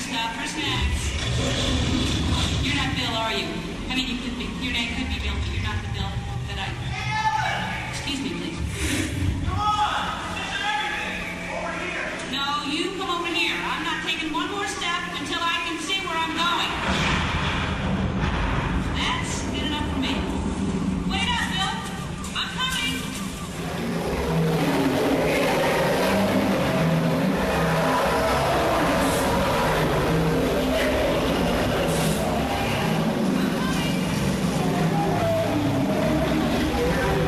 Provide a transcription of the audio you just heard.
First Max. You're not Bill, are you? I mean, you could be. Your name could be Bill, but you're not the Bill.